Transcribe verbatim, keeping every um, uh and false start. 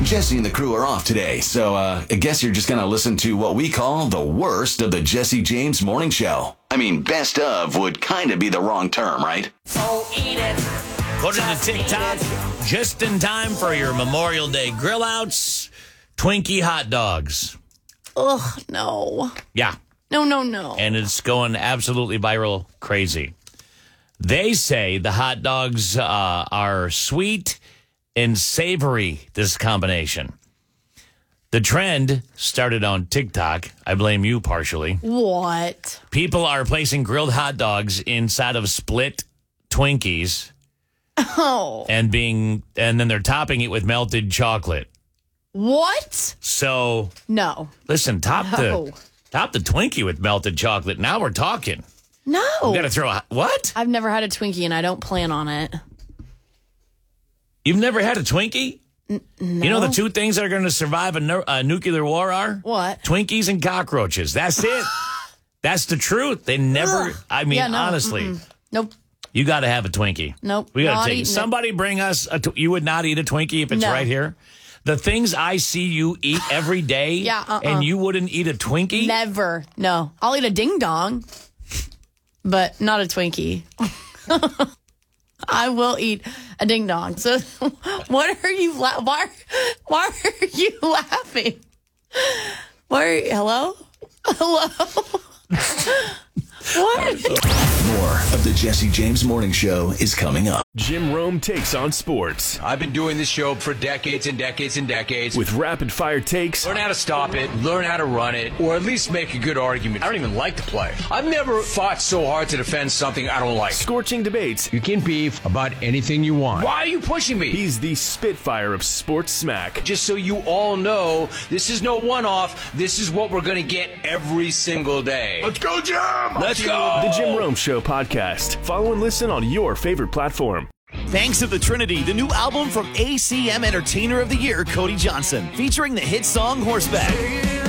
Jesse and the crew are off today, so uh, I guess you're just going to listen to what we call the worst of the Jesse James Morning Show. I mean, best of would kind of be the wrong term, right? Oh, eat it. Put it to TikTok just in time for your Memorial Day grill outs. Twinkie hot dogs. Ugh, no. Yeah. No, no, no. And it's going absolutely viral crazy. They say the hot dogs uh, are sweet and savory, this combination. The trend started on TikTok. I blame you partially. What? People are placing grilled hot dogs inside of split Twinkies. Oh. And being and then they're topping it with melted chocolate. What? So No. listen, top No. the top the Twinkie with melted chocolate. Now we're talking. No. We got to throw a what? I've never had a Twinkie and I don't plan on it. You've never had a Twinkie? N- no. You know the two things that are going to survive a, nu- a nuclear war are? What? Twinkies and cockroaches. That's it. That's the truth. They never, Ugh. I mean, Yeah, no, honestly, mm-mm. Nope. you got to have a Twinkie. Nope. We got Not to take eating it. Somebody bring us, a tw- you would not eat a Twinkie if it's No. right here? The things I see you eat every day, Yeah, uh-uh. and you wouldn't eat a Twinkie? Never. No. I'll eat a ding dong, but not a Twinkie. I will eat a ding dong. So, what are you? La- why? Why are you laughing? Why? Are you, hello? Hello? What? More of the Jesse James Morning Show is coming up. Jim Rome takes on sports I've been doing this show for decades and decades and decades. with rapid fire takes, Learn how to stop it, learn how to run it, or at least make a good argument. I don't even like to play. I've never fought so hard to defend something I don't like. scorching debates. You can beef about anything you want. Why are you pushing me? He's the Spitfire of sports smack. Just so you all know, this is no one-off. This is what we're going to get every single day. Let's go, Jim! Let's go! The Jim Rome Show podcast. Follow and listen on your favorite platform. Thanks of the Trinity, the new album from A C M Entertainer of the Year, Cody Johnson, featuring the hit song Horseback.